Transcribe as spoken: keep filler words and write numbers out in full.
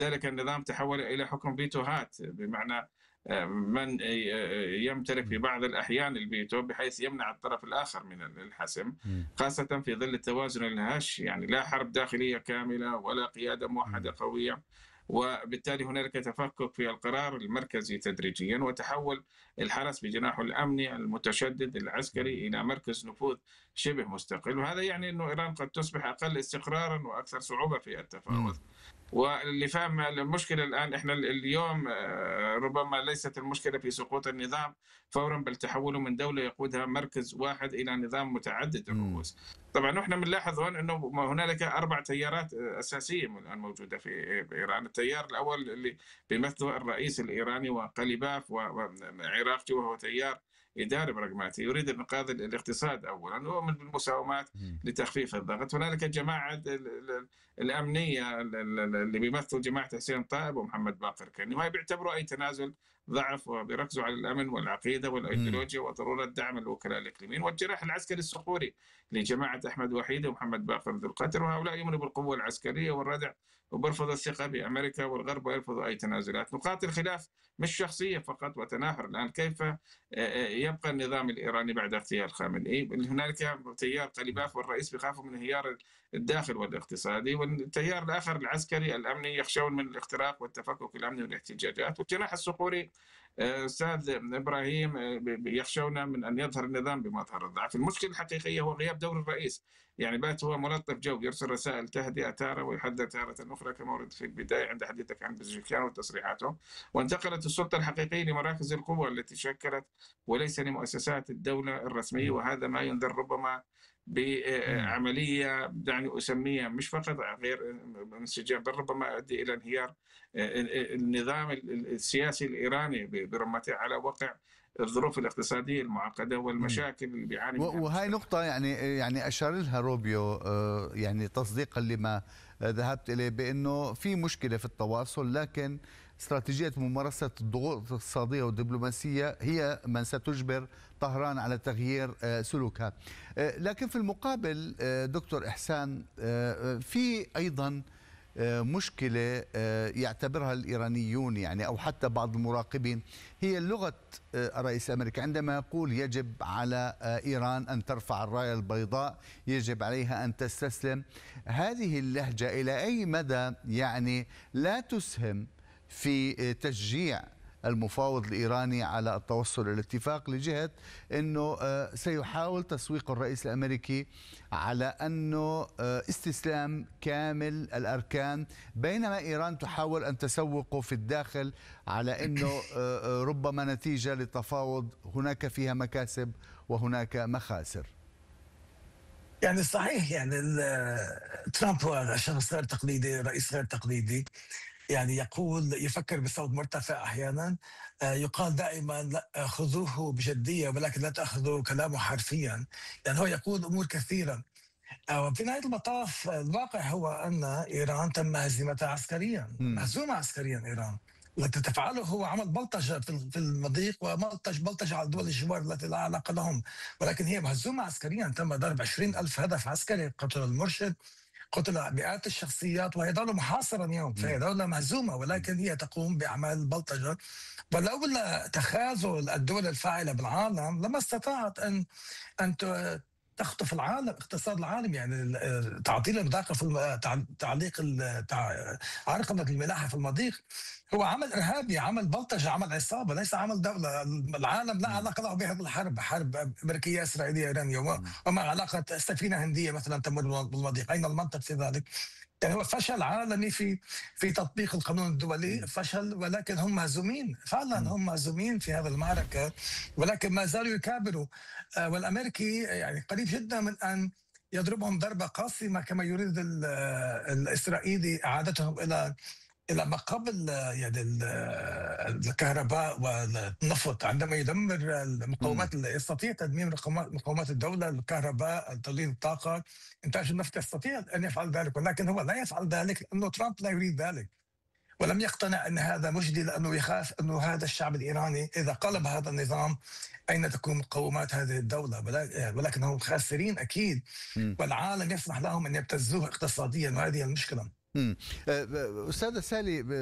ذلك النظام تحول إلى حكم فيتوهات، بمعنى آه، من يمتلك في إمم، بعض الأحيان الفيتو بحيث يمنع الطرف الآخر من الحسم، إمم، خاصة في ظل التوازن الهش. يعني لا حرب داخلية كاملة ولا قيادة موحدة إمم، قوية، وبالتالي هنالك تفكك في القرار المركزي تدريجيا، وتحول الحرس بجناحه الأمني المتشدد العسكري إلى مركز نفوذ شبه مستقل. وهذا يعني أن إيران قد تصبح أقل استقرارا وأكثر صعوبة في إمم، التفاوض. واللي فاهم المشكلة الآن، إحنا اليوم آه، ربما ليست المشكلة في سقوط النظام فورا، بل تحوله من دولة يقودها مركز واحد إلى نظام متعدد إمم، الرؤوس. طبعا نحن بنلاحظ هون أنه هنالك أربع تيارات آه، أساسية الآن موجودة في إيران. التيار الأول اللي بيمثله الرئيس الإيراني وقليباف وعراقجي، وهو تيار إداري براغماتي يريد إنقاذ الاقتصاد أولا ومن المساومات إمم، لتخفيف الضغط. هنالك جماعة الأمنية اللي بيمثلوا جماعة حسين طائب ومحمد باقر كني، وهي بيعتبروا أي تنازل ضعف، وبيركزوا على الأمن والعقيدة إمم، والأيديولوجيا وضرورة دعم الوكلاء الإقليميين. والجناح العسكري الصقوري لجماعة أحمد وحيد ومحمد باقر ذو القتر، وهؤلاء يؤمنوا بالقوة العسكرية والردع، وبرفض الثقة بأمريكا والغرب ويرفضوا أي تنازلات. نقاط الخلاف مش شخصية فقط وتناحر الآن، كيف آه، آه، يبقى النظام الإيراني بعد اغتيال خامنئي. هنالك تيار قليباف والرئيس بيخافوا من انهيار الداخل والاقتصادي، والتيار الآخر العسكري الأمني يخشون من الاختراق والتفكك الأمني والاحتجاجات. والجناح الصقوري آه، أستاذ إبراهيم آه، يخشون من أن يظهر النظام بمظهر الضعف. المشكلة الحقيقية هو غياب دور الرئيس، يعني بات هو ملطف جو، يرسل رسائل تهدئة تارة ويحذر تارة أخرى، كما ورد في البداية عند حديثك عن بزشكيان وتصريحاته. وانتقلت السلطة الحقيقية لمراكز القوة التي شكلت، وليس لمؤسسات الدولة الرسمية، إمم، وهذا ما ينذر ربما إمم. بعملية دعني أسميها مش فقط غير انسجام، بل ربما يؤدي إلى انهيار النظام السياسي الإيراني برمته على وقع الظروف الاقتصادية المعقدة إمم. والمشاكل اللي بيعاني و منها وهي المجتمع. نقطة يعني يعني أشار لها روبيو آآ يعني تصديقًا لما ذهبت إليه بأنه في مشكلة في التواصل، لكن استراتيجية ممارسة الضغوط الاقتصادية والدبلوماسية هي من ستجبر طهران على تغيير آآ سلوكها. آآ لكن في المقابل آآ دكتور إحسان آآ في أيضًا آه، مشكلة آه، يعتبرها الإيرانيون يعني أو حتى بعض المراقبين هي لغة آه، الرئيس الأمريكي عندما يقول يجب على آه، إيران أن ترفع الراية البيضاء، يجب عليها أن تستسلم. هذه اللهجة إلى أي مدى يعني لا تسهم في آه، تشجيع المفاوض الإيراني على التوصل إلى اتفاق، لجهة أنه آه، سيحاول تسويق الرئيس الأمريكي على أنه آه، استسلام كامل الأركان، بينما إيران تحاول أن تسوقه في الداخل على أنه آه، آه، ربما نتيجة للتفاوض هناك فيها مكاسب وهناك مخاسر. يعني صحيح، يعني ال- ترامب هو شخص غير تقليدي، رئيس غير تقليدي. يعني يقول، يفكر بصوت مرتفع أحيانا. آه، يقال دائما لا خذوه بجدية ولكن لا تأخذوا كلامه حرفيا. يعني هو يقول أمور كثيرة. آه، وفي نهاية المطاف الواقع هو أن إيران تم هزيمتها عسكريا، مم. مهزومة عسكريا إيران. التي تفعله هو عمل بلطجة في في المضيق، وبلطج بلطجة على دول الجوار التي لا علاقة لهم. ولكن هي مهزومة عسكريا، تم ضرب عشرين ألف هدف عسكري، قتل المرشد، قتل مئات الشخصيات، وهي دولة محاصرة اليوم، فهي مم. دولة مهزومة، ولكن هي تقوم بأعمال بلطجة. ولولا تخاذل الدول الفاعلة بالعالم لما استطاعت أن أن ت- تخطف العالم، اقتصاد العالم. يعني ال- تعطيل البضاعة في الم... تع- تعليق ال- تع... عرقلة الملاحة في المضيق هو عمل إرهابي، عمل بلطجة، عمل عصابة، ليس عمل دولة. العالم لا مم. علاقة له بهذه الحرب، حرب أمريكية إسرائيلية إيرانية. و- مم. وما علاقة سفينة هندية مثلا تمر بالمضيق؟ أين المنطق في ذلك؟ يعني هو فشل عالمي في في تطبيق القانون الدولي، مم. فشل، ولكن هم مهزومين فعلا، مم. هم مهزومين في هذه المعركة، ولكن ما زالوا يكابروا. آه، والأمريكي يعني قريب جدا من أن يضربهم ضربة قاصمة كما يريد ال- آه، الإسرائيلي إعادتهم إلى إلى ما قبل آه، يعني ال- آه، الكهرباء والنفط، عندما يدمر مم. المقومات اللي يستطيع تدمير مقومات مقومات الدولة، الكهرباء، توليد الطاقة، إنتاج النفط، يستطيع أن يفعل ذلك، ولكن هو لا يفعل ذلك لأنه ترامب لا يريد ذلك. ولم يقتنع أن هذا مجدي، لأنه يخاف أنه هذا الشعب الإيراني إذا قلب هذا النظام أين تكون مقومات هذه الدولة؟ ولكن هم خاسرين أكيد، مم. والعالم يسمح لهم أن يبتزوه اقتصاديا، وهذه المشكلة. مم. أستاذة سالي،